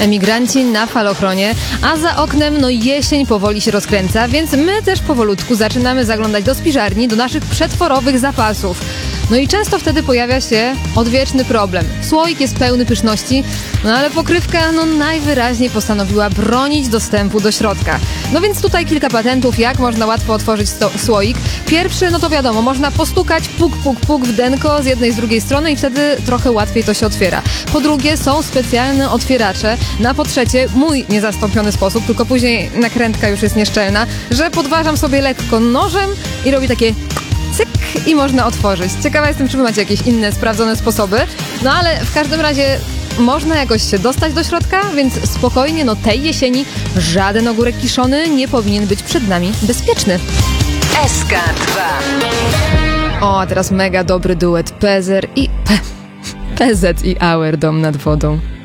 emigranci na falochronie, a za oknem jesień powoli się rozkręca, więc my też powolutku zaczynamy zaglądać do spiżarni, do naszych przetworowych zapasów. I często wtedy pojawia się odwieczny problem. Słoik jest pełny pyszności, ale pokrywka najwyraźniej postanowiła bronić dostępu do środka. Więc tutaj kilka patentów, jak można łatwo otworzyć słoik. Pierwszy, to wiadomo, można postukać puk, puk, puk w denko z jednej i z drugiej strony i wtedy trochę łatwiej to się otwiera. Po drugie, są specjalne otwieracze. Po trzecie, mój niezastąpiony sposób, tylko później nakrętka już jest nieszczelna, że podważam sobie lekko nożem i robi takie cyk i można otworzyć. Ciekawa jestem, czy wy macie jakieś inne sprawdzone sposoby. Ale w każdym razie można jakoś się dostać do środka, więc spokojnie, tej jesieni żaden ogórek kiszony nie powinien być przed nami bezpieczny. SK2. A teraz mega dobry duet PZ i Auer, Dom nad wodą.